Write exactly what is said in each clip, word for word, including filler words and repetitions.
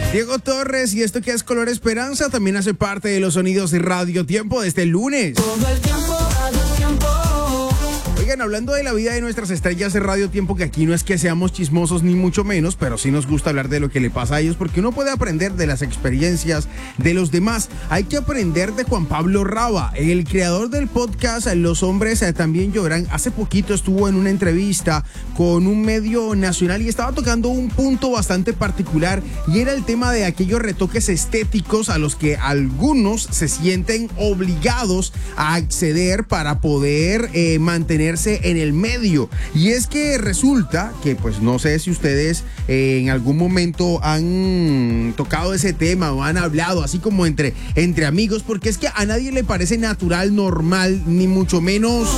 Diego Torres y esto que es Color Esperanza también hace parte de los sonidos de Radio Tiempo de este lunes. Todo el tiempo, Radio Tiempo. Oigan, hablando de la vida de nuestras estrellas de Radio Tiempo, que aquí no es que seamos chismosos ni mucho menos, pero sí nos gusta hablar de lo que le pasa a ellos, porque uno puede aprender de las experiencias de los demás. Hay que aprender de Juan Pablo Raba, el creador del podcast Los Hombres También Lloran. Hace poquito estuvo en una entrevista con un medio nacional y estaba tocando un punto bastante particular, y era el tema de aquellos retoques estéticos a los que algunos se sienten obligados a acceder para poder eh, mantenerse en el medio. Y es que resulta que, pues no sé si ustedes eh, en algún momento han tocado ese tema o han hablado así como entre, entre amigos, porque es que a nadie le parece natural, normal, ni mucho menos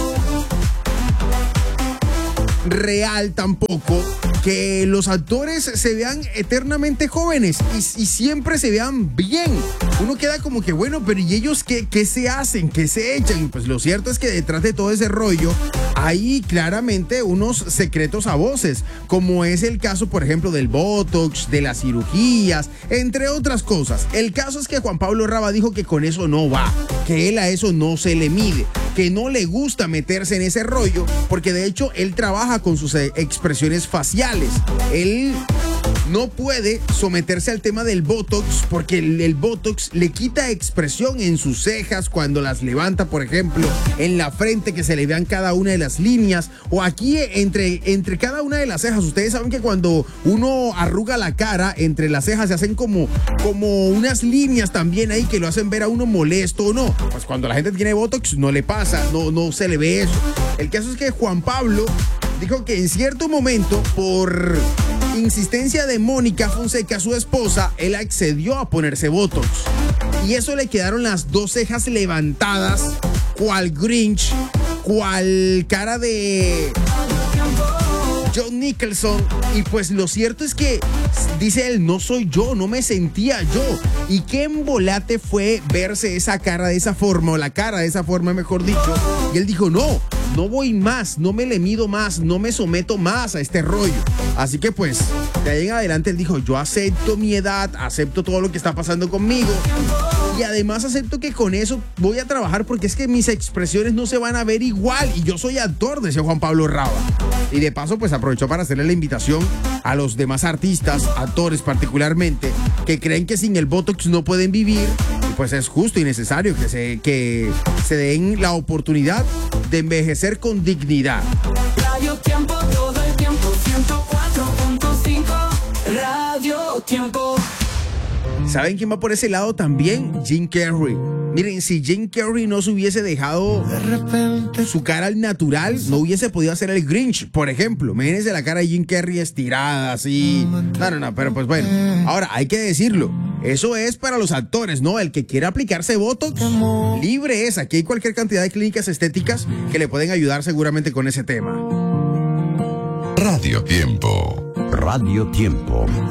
real tampoco, que los actores se vean eternamente jóvenes y, y siempre se vean bien. Uno queda como que, bueno, pero ¿y ellos qué, qué se hacen? ¿Qué se echan? Pues lo cierto es que detrás de todo ese rollo hay claramente unos secretos a voces, como es el caso, por ejemplo, del Botox, de las cirugías, entre otras cosas. El caso es que Juan Pablo Raba dijo que con eso no va, que él a eso no se le mide, que no le gusta meterse en ese rollo, porque de hecho él trabaja con sus expresiones faciales. Él no puede someterse al tema del Botox porque el, el Botox le quita expresión en sus cejas cuando las levanta, por ejemplo, en la frente, que se le vean cada una de las líneas, o aquí entre, entre cada una de las cejas. Ustedes saben que cuando uno arruga la cara, entre las cejas se hacen como, como unas líneas también ahí que lo hacen ver a uno molesto o no. Pues cuando la gente tiene Botox no le pasa, no, no se le ve eso. El caso es que Juan Pablo dijo que en cierto momento, por insistencia de Mónica Fonseca, su esposa, él accedió a ponerse Botox. Y eso le quedaron las dos cejas levantadas, cual Grinch, cual cara de John Nicholson. Y pues lo cierto es que, dice él, no soy yo, no me sentía yo. Y qué embolate fue verse esa cara de esa forma, o la cara de esa forma, mejor dicho. Y él dijo, no, no voy más, no me le mido más, no me someto más a este rollo. Así que pues, de ahí en adelante él dijo, yo acepto mi edad, acepto todo lo que está pasando conmigo, y además acepto que con eso voy a trabajar, porque es que mis expresiones no se van a ver igual, y yo soy actor, decía Juan Pablo Raba. Y de paso pues aprovechó para hacerle la invitación a los demás artistas, actores particularmente, que creen que sin el Botox no pueden vivir. Y pues es justo y necesario que se, que se den la oportunidad de envejecer con dignidad. Radio Tiempo, todo el tiempo, ciento cuatro punto cinco, Radio Tiempo. ¿Saben quién va por ese lado también? Jim Carrey. Miren, si Jim Carrey no se hubiese dejado su cara al natural, no hubiese podido hacer el Grinch, por ejemplo. Imagínense la cara de Jim Carrey estirada, así. No, no, no, pero pues bueno. Ahora, hay que decirlo. Eso es para los actores, ¿no? El que quiera aplicarse Botox, libre es. Aquí hay cualquier cantidad de clínicas estéticas que le pueden ayudar seguramente con ese tema. Radio Tiempo. Radio Tiempo.